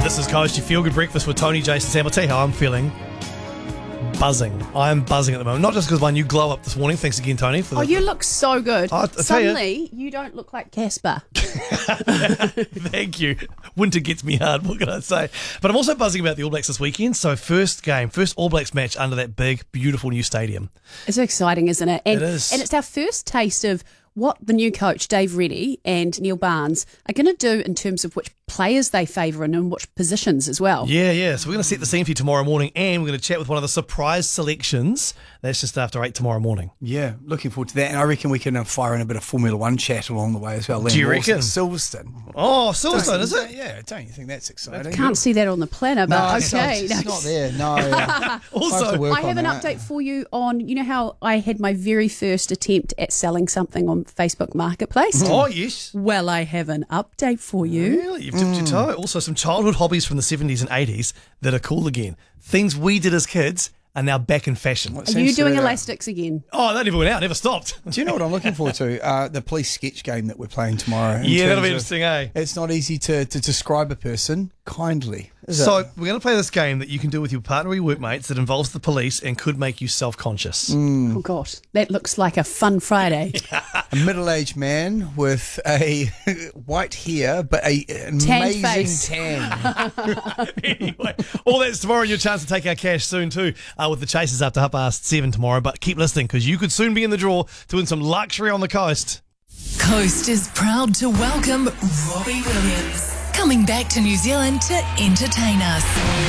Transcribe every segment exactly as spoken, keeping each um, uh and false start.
This is Coast, your feel-good breakfast with Tony, Jason, Sam. I'll tell you how I'm feeling. Buzzing. I am buzzing at the moment. Not just because my new glow up this morning. Thanks again, Tony. For the, oh, you look so good. I, I tell Suddenly, you. you don't look like Casper. Thank you. Winter gets me hard. What can I say? But I'm also buzzing about the All Blacks this weekend. So first game, first All Blacks match under that big, beautiful new stadium. It's exciting, isn't it? And, It is. And it's our first taste of what the new coach, Dave Reddy and Neil Barnes, are going to do in terms of which players they favour and in which positions as well. Yeah, yeah. So we're going to set the scene for you tomorrow morning, and we're going to chat with one of the surprise selections. That's just after eight tomorrow morning. Yeah, looking forward to that. And I reckon we can uh, fire in a bit of Formula One chat along the way as well. Do you Liam reckon? Lawson, Silverstone. Oh, Silverstone, is Don't- it? Yeah, don't you think that's exciting? Can't see that on the planner, but No, it's not- okay. it's No. not there. No. uh, I Also, have to work I have on an that. update for you on, you know how I had my very first attempt at selling something on Facebook Marketplace? Oh, yes. Well, I have an update for you. Really? You've dipped your toe. Also, some childhood hobbies from the seventies and eighties that are cool again. Things we did as kids are now back in fashion. What Are seems you to doing be, uh, elastics again? Oh, that never went out. Never stopped. Do you know what I'm looking forward to? Uh, the police sketch game that we're playing tomorrow. in Yeah, that'll be terms of- interesting, eh? It's not easy to, to describe a person kindly, is So it? we're going to play this game that you can do with your partner or your workmates that involves the police and could make you self-conscious. Oh, gosh. That looks like a fun Friday. A middle-aged man with a white hair but a an Tanned amazing face. tan. Anyway, all that's tomorrow and your chance to take our cash soon too uh, with the Chasers up to half past seven tomorrow. But keep listening because you could soon be in the draw to win some luxury on the coast. Coast is proud to welcome Robbie Williams, coming back to New Zealand to entertain us.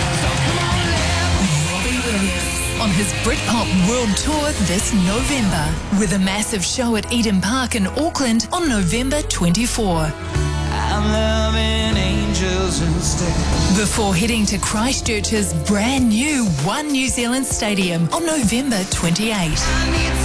Robbie Williams on his Britpop World Tour this November, with a massive show at Eden Park in Auckland on November twenty-fourth. I'm loving angels instead. Before heading to Christchurch's brand new One New Zealand Stadium on November twenty-eighth. I need